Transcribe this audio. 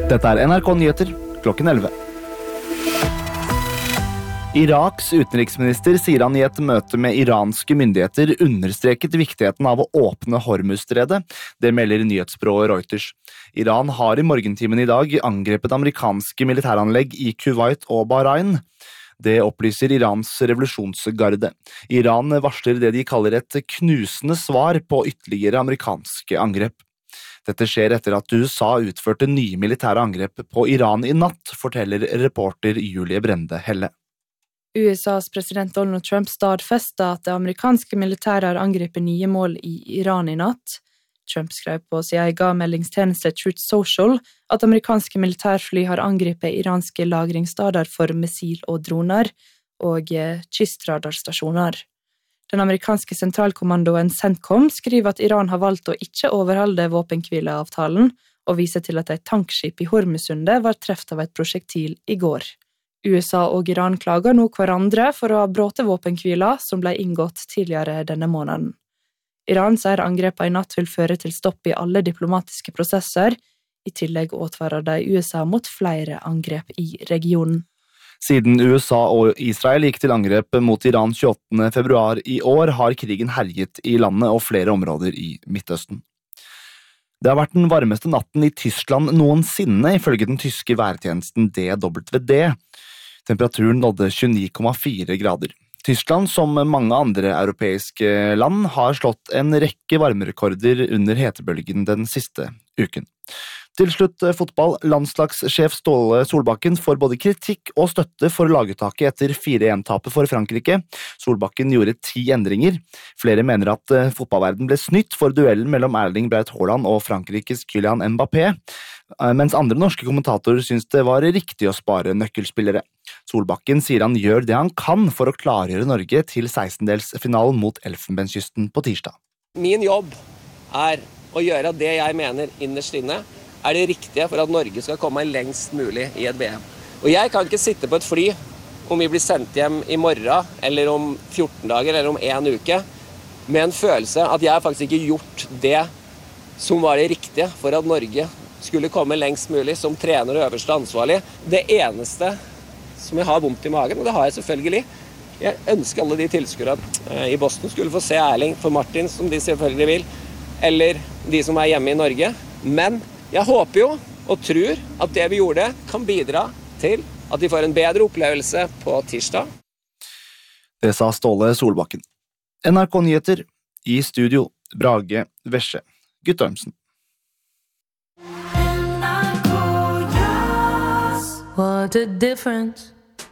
Dette NRK Nyheter, klokken 11. Iraks utenriksminister sier han i et møte med iranske myndigheter understreket viktigheten av å åpne Hormuzstredet. Det melder nyhetsbyrået Reuters. Iran har i morgentimen i dag angrepet amerikanske militæranlegg i Kuwait og Bahrain. Det opplyser Irans revolusjonsgarde. Iran varsler det de kaller et knusende svar på ytterligere amerikanske angrep. Dette skjer etter at USA utførte nye militære angrep på Iran i natt, forteller reporter Julie Brende Helle. USAs president Donald Trump stadfestet at det amerikanske militæret har angrepet nye mål i Iran i natt. Trump skrev på sin egen meldingstjeneste Truth Social at amerikanske militærfly har angrepet iranske lagringssteder for missil og droner og kystradarstasjoner. Den amerikanske sentralkommandoen CENTCOM skriver at Iran har valgt å ikke overholde våpenhvileavtalen og viser til at et tankskip i Hormuzsundet var treft av et prosjektil i går. USA og Iran klager nå hverandre for å ha brutt våpenhvila som ble inngått tidligere denne måneden. Iran sier angrepet i natt vil føre til stopp i alle diplomatiske prosesser. I tillegg advarer de USA mot flere angrep i regionen. Siden USA og Israel gikk til angrep mot Iran 28. februar i år, har krigen herjet i landet og flere områder i Midtøsten. Det har vært den varmeste natten i Tyskland noensinne, ifølge den tyske værtjenesten DWD. Temperaturen nådde 29,4 grader. Tyskland, som mange andre europeiske land, har slått en rekke varmerekorder under hetebølgen den siste uken. Til slutt fotball. Landslagssjef Ståle Solbakken får både kritikk og støtte for laguttaket etter 4-1-tapet for Frankrike. Solbakken gjorde 10 endringer. Flere mener at fotballverden ble snytt for duellen mellom Erling Braut Haaland og Frankrikes Kylian Mbappé, mens andre norske kommentatorer synes det var riktig å spare nøkkelspillere. Solbakken sier han gjør det han kan for å klargjøre Norge til 16-delsfinalen mot Elfenbenskysten på tirsdag. Min jobb er å gjøre det jeg mener innerst inne er det riktige for at Norge skal komme lengst mulig i et VM. Og jeg kan ikke sitte på et fly om vi blir sendt hjem i morgen, eller om 14 dager, eller om 1 uke, med en følelse at jeg faktisk ikke gjort det som var det riktige for at Norge skulle komme lengst mulig som trener og øverste ansvarlig. Det eneste som jeg har vondt i magen, og det har jeg selvfølgelig, jeg ønsker alle de tilskuere i Boston skulle få se Erling for Martin, som de selvfølgelig vil, eller de som er hjemme i Norge, men jeg håper jo og tror at det vi gjorde kan bidra til at de får en bedre opplevelse på tirsdag. Det sa Ståle Solbakken. NRK Nyheter, i studio, Brage Vesje, Guttormsen. What a difference